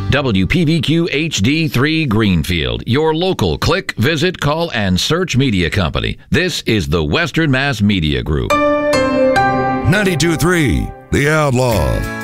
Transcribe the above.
WPVQ HD3 Greenfield, your local click, visit, call, and search media company. This is the Western Mass Media Group. 92.3 The Outlaw.